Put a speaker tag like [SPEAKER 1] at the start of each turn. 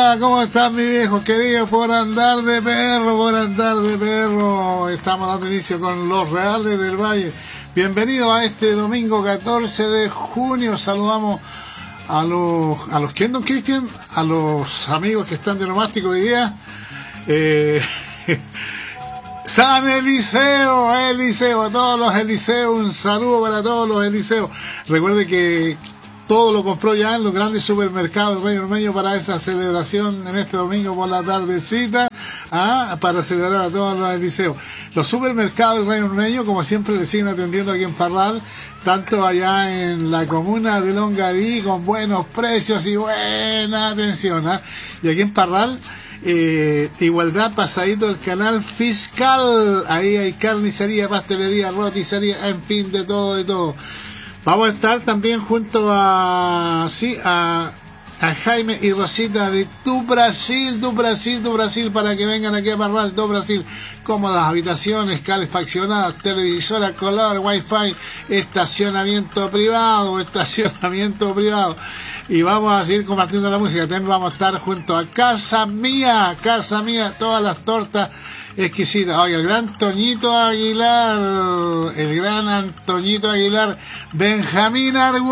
[SPEAKER 1] Hola, ¿cómo están mis viejos queridos? Por andar de perro. Estamos dando inicio con Los Reales del Valle. Bienvenidos a este domingo 14 de junio. Saludamos a los ¿quién, don Cristian? A los amigos que están de nomástico hoy día. San Eliseo, todos los Eliseos, un saludo para todos los Eliseos. Recuerde que todo lo compró ya en los grandes supermercados del Reino Ormeño para esa celebración en este domingo por la tardecita, para celebrar a todos los Eliseos. Los supermercados del Reino Ormeño, como siempre, le siguen atendiendo aquí en Parral, tanto allá en la comuna de Longaví, con buenos precios y buena atención. Y aquí en Parral, igualdad, pasadito del canal fiscal, ahí hay carnicería, pastelería, roticería, en fin, de todo. Vamos a estar también junto a Jaime y Rosita de Tu Brasil, para que vengan aquí a Parral. Tu Brasil, cómodas habitaciones, calefaccionadas, televisora, color, wifi, estacionamiento privado. Y vamos a seguir compartiendo la música. También vamos a estar junto a Casa Mía, todas las tortas exquisitas. Oye, el gran Antoñito Aguilar, Benjamín Arguello.